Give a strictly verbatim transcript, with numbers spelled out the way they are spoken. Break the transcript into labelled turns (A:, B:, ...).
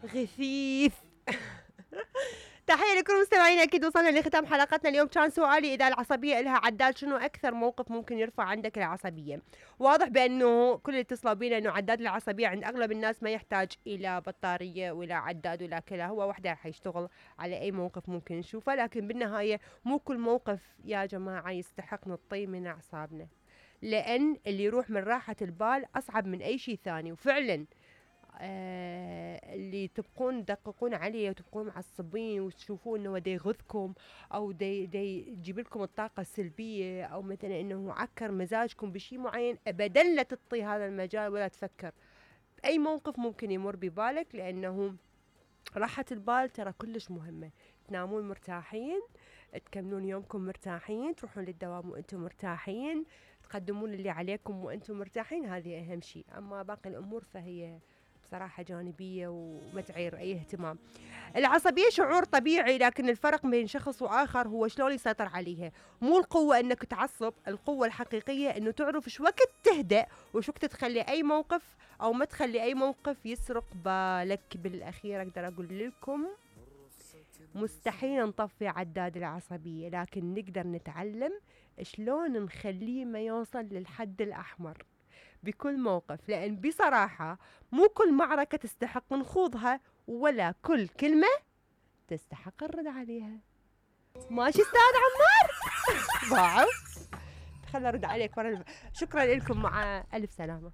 A: غثيث. تحية لكل مستمعينا. أكيد وصلنا لختام حلقتنا اليوم. كان سؤالي إذا العصبية إلها عداد شنو أكثر موقف ممكن يرفع عندك العصبية؟ واضح بأنه كل اللي اتصلوا بينا أنه عداد العصبية عند أغلب الناس ما يحتاج إلى بطارية ولا عداد ولا كذا، هو وحده رح يشتغل على أي موقف ممكن نشوفه، لكن بالنهاية مو كل موقف يا جماعة يستحق نطي من أعصابنا، لأن اللي يروح من راحة البال أصعب من أي شيء ثاني. وفعلا آه اللي تبقون تدققون عليه وتبقون معصبين وتشوفون انه دا يغثكم او دا, دا يجيب لكم الطاقة السلبية او مثلا انه عكر مزاجكم بشيء معين، ابدا لا تطي هذا المجال ولا تفكر اي موقف ممكن يمر ببالك، لانه راحة البال ترى كلش مهمة. تنامون مرتاحين، تكملون يومكم مرتاحين، تروحون للدوام وانتم مرتاحين، تقدمون اللي عليكم وانتم مرتاحين، هذه اهم شيء. اما باقي الامور فهي بصراحة جانبية وما تعير أي اهتمام. العصبية شعور طبيعي، لكن الفرق بين شخص وآخر هو شلون يسيطر عليها. مو القوة أنك تعصب، القوة الحقيقية أنه تعرف شو وقت تهدأ وشو وقت تخلي أي موقف أو ما تخلي أي موقف يسرق بالك. بالأخير أقدر أقول لكم مستحيل نطفي عداد العصبية، لكن نقدر نتعلم شلون نخليه ما يوصل للحد الأحمر بكل موقف، لأن بصراحة مو كل معركة تستحق نخوضها، ولا كل كلمة تستحق الرد عليها. ماشي أستاذ عمار؟ باعوا خلنا أرد عليك. شكرا لكم، مع ألف سلامة.